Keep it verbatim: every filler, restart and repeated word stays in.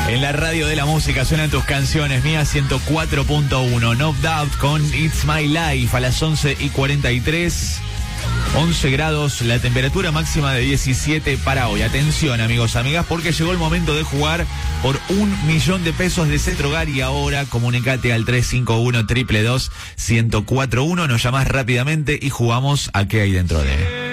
En la radio de la música suenan tus canciones, Mía ciento cuatro punto uno. No Doubt con It's My Life a las once y cuarenta y tres. once grados, la temperatura máxima de diecisiete para hoy. Atención, amigos, amigas, porque llegó el momento de jugar por un millón de pesos de Cetrogar y ahora comunicate al tres cinco uno, dos dos dos, uno cero cuatro uno. Nos llamás rápidamente y jugamos a qué hay dentro de...